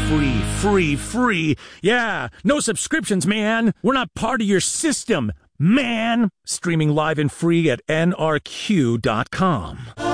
free, free, free. Yeah, no subscriptions, man. We're not part of your system, man. Streaming live and free at nrq.com.